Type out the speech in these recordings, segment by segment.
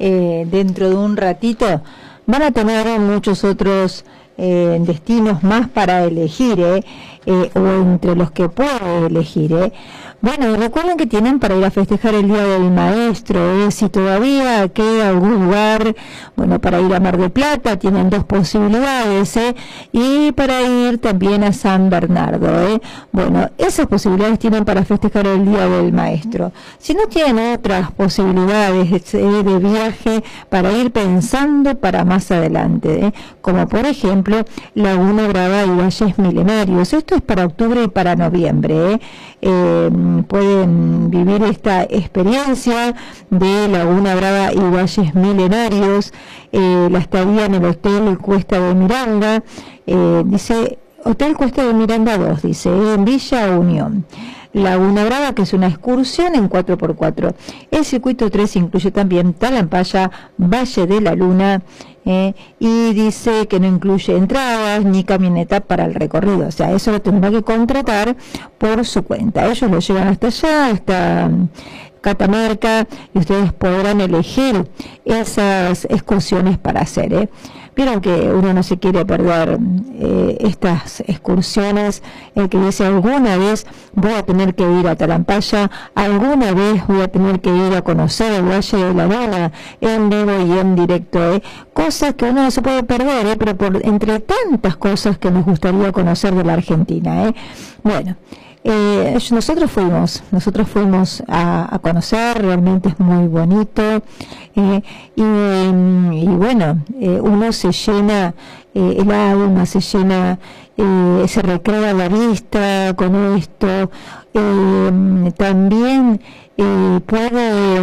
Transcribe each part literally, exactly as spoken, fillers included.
eh, dentro de un ratito, van a tener muchos otros eh, destinos más para elegir, eh, eh, o entre los que puede elegir. Eh. Bueno, recuerden que tienen para ir a festejar el Día del Maestro, eh, si todavía queda algún lugar, bueno, para ir a Mar del Plata, tienen dos posibilidades, eh, y para ir también a San Bernardo, eh. Bueno, esas posibilidades tienen para festejar el Día del Maestro. Si no tienen otras posibilidades eh, de viaje para ir pensando para más adelante, eh, como por ejemplo Laguna Brava y Valles Milenarios, esto es para octubre y para noviembre, eh. Eh, pueden vivir esta experiencia de Laguna Brava y Valles Milenarios, eh, la estadía en el Hotel Cuesta de Miranda, eh, dice, Hotel Cuesta de Miranda dos, dice, en Villa Unión. Laguna Brava, que es una excursión en cuatro por cuatro. El circuito tres incluye también Talampaya, Valle de la Luna, eh, y dice que no incluye entradas ni camioneta para el recorrido. O sea, eso lo tendrá que contratar por su cuenta. Ellos lo llevan hasta allá, hasta Catamarca, y ustedes podrán elegir esas excursiones para hacer, ¿eh? Vieron que uno no se quiere perder eh, estas excursiones, el que dice alguna vez voy a tener que ir a Talampaya, alguna vez voy a tener que ir a conocer el Valle de la Luna en vivo y en directo, ¿eh? Cosas que uno no se puede perder, ¿eh? Pero por entre tantas cosas que nos gustaría conocer de la Argentina, ¿eh? Bueno, Eh, nosotros fuimos, nosotros fuimos a, a conocer, realmente es muy bonito, eh, y, y bueno, eh, uno se llena, eh, el alma se llena, eh, se recrea la vista con esto, eh, también eh, puede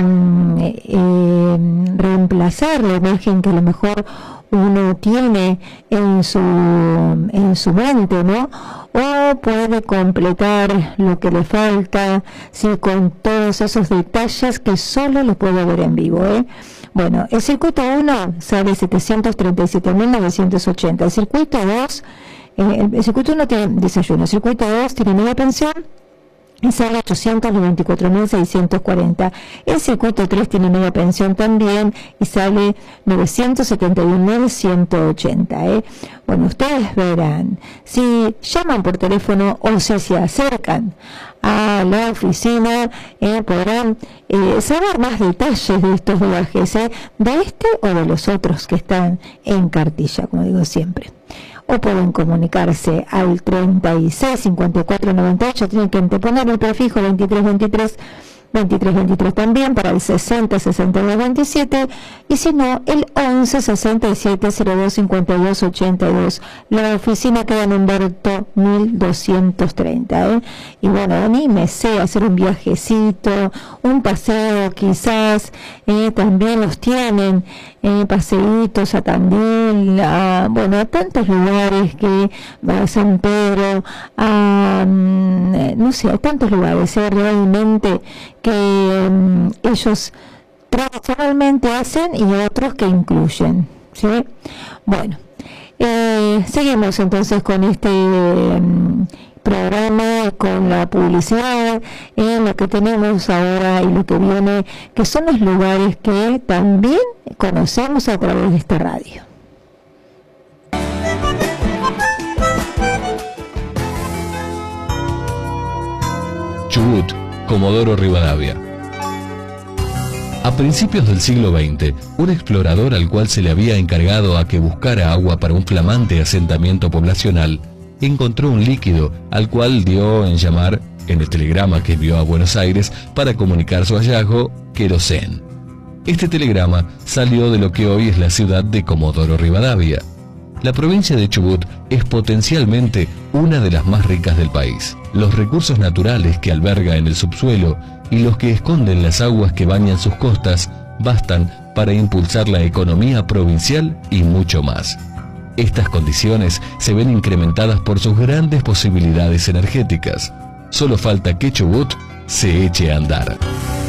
eh, reemplazar la imagen que a lo mejor uno tiene en su en su mente, ¿no? O puede completar lo que le falta, sí, con todos esos detalles que solo lo puede ver en vivo, ¿eh? Bueno, el circuito uno sale setecientos treinta y siete mil novecientos ochenta, el circuito dos, eh, el, el circuito uno tiene desayuno, el circuito dos tiene media pensión y sale ochocientos noventa y cuatro mil seiscientos cuarenta. El circuito tres tiene media pensión también y sale novecientos setenta y un mil ciento ochenta, ¿eh? Bueno, ustedes verán, si llaman por teléfono o si se acercan a la oficina, eh, podrán eh, saber más detalles de estos viajes, ¿eh? De este o de los otros que están en cartilla, como digo siempre. O pueden comunicarse al treinta y seis cincuenta y cuatro noventa y ocho, tienen que anteponer el prefijo veintitrés veintitrés, veintitrés veintitrés también para el sesenta sesenta y dos veintisiete, y si no, el once sesenta y siete cero dos cincuenta y dos ochenta y dos. La oficina queda en Humberto mil doscientos treinta, ¿eh? Y bueno, anímese a hacer un viajecito, un paseo quizás, eh, también los tienen, eh, paseitos a Tandil, a, bueno, a tantos lugares, que a San Pedro, a, no sé, a tantos lugares, ¿eh? Realmente que um, ellos tradicionalmente hacen y otros que incluyen, ¿sí? Bueno, eh, seguimos entonces con este um, programa, con la publicidad, en lo que tenemos ahora y lo que viene, que son los lugares que también conocemos a través de esta radio. Chubut, Comodoro Rivadavia. A principios del siglo veinte, un explorador al cual se le había encargado a que buscara agua para un flamante asentamiento poblacional, encontró un líquido al cual dio en llamar, en el telegrama que envió a Buenos Aires para comunicar su hallazgo, querosén. Este telegrama salió de lo que hoy es la ciudad de Comodoro Rivadavia. La provincia de Chubut es potencialmente una de las más ricas del país. Los recursos naturales que alberga en el subsuelo y los que esconden las aguas que bañan sus costas bastan para impulsar la economía provincial y mucho más. Estas condiciones se ven incrementadas por sus grandes posibilidades energéticas. Solo falta que Chubut se eche a andar.